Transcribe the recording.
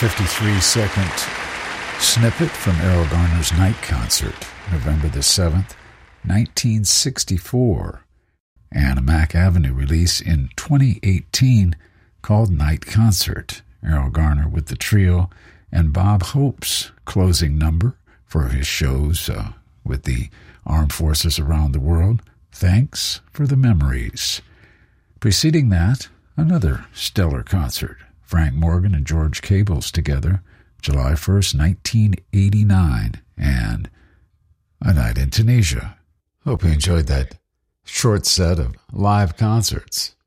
53-second snippet from Errol Garner's Night Concert, November the 7th, 1964, and a Mack Avenue release in 2018 called Night Concert. Errol Garner with the trio, and Bob Hope's closing number for his shows with the armed forces around the world, Thanks for the Memories. Preceding that, another stellar concert, Frank Morgan and George Cables together, July 1st, 1989, and A Night in Tunisia. Hope you enjoyed that short set of live concerts